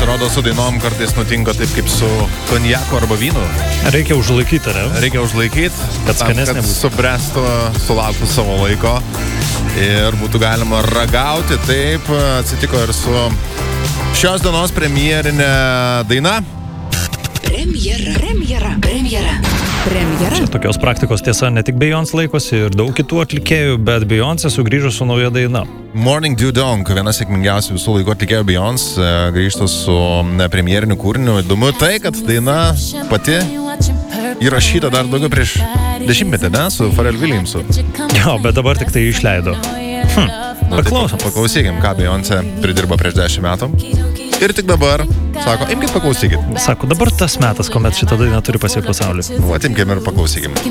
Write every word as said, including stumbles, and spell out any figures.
Pasirodo, su dainom kartais nutinka taip kaip su konjaku arba vynu. Reikia užlaikyti, ne? Reikia užlaikyti, kad skanesnė būtų. Subręstų, sulauktų savo laiko ir būtų galima ragauti. Taip atsitiko ir su šios dienos premjerinė daina. Premjera, premjera, premjera, premjera. Čia tokios praktikos tiesa ne tik Beyoncé laikosi ir daug kitų atlikėjų, bet Beyoncé sugrįžo su nauja daina. Morning Dew Dong, viena sėkmingiausių visų laikų atlikėjų Beyoncé, grįžta su premjeriniu kūriniu. Įdomu tai, kad daina pati įrašyta dar daugiau prieš dešimtmetį, ne, su Pharrell Williamsu. Jo, bet dabar tik tai išleido. Hm. Nu, Paklausom. Tai paklausykim, ką Beyoncé pridirbo prieš dešimt metų. Ir tik dabar sako, imkit paklausykit. Sako, dabar tas metas, kuomet šitą dainą turi pasiekti pasaulį. Va, imkim ir paklausykim.